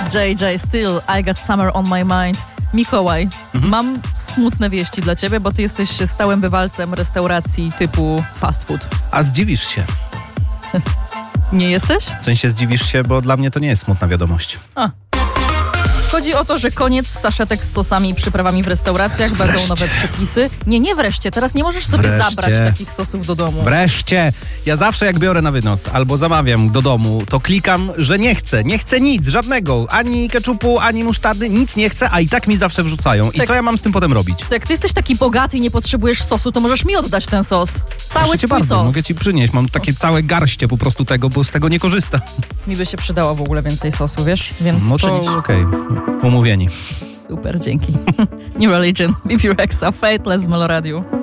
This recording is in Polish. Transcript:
JJ, still I got summer on my mind. Mikołaj, mam smutne wieści dla ciebie, bo ty jesteś stałym bywalcem restauracji typu fast food. A zdziwisz się. Nie jesteś? W sensie zdziwisz się, bo dla mnie to nie jest smutna wiadomość. Chodzi o to, że koniec saszetek z sosami i przyprawami w restauracjach, będą nowe przepisy. Nie wreszcie, teraz nie możesz sobie zabrać takich sosów do domu. Wreszcie! Ja zawsze jak biorę na wynos albo zamawiam do domu, to klikam, że nie chcę nic, żadnego, ani keczupu, ani musztardy, nic nie chcę, a i tak mi zawsze wrzucają. I co ja mam z tym potem robić? To jak ty jesteś taki bogaty i nie potrzebujesz sosu, to możesz mi oddać ten sos. Cały Proszę cię twój bardzo, sos. mogę ci przynieść, mam takie całe garście po prostu tego, bo z tego nie korzystam. Mi by się przydało w ogóle więcej sosu, wiesz? Więc Okej. Umówieni. Super, dzięki. New Religion, BB Rexa, Fateless w Meloradiu.